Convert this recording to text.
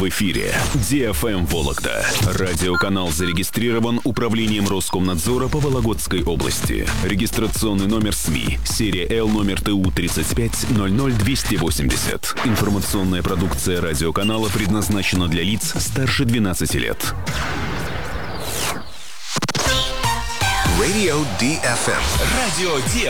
В эфире DFM Вологда. Радиоканал зарегистрирован Управлением Роскомнадзора по Вологодской области. Регистрационный номер СМИ. Серия Л номер ТУ 3500280. Информационная продукция радиоканала предназначена для лиц старше 12 лет. Radio DFM. Радио DFM.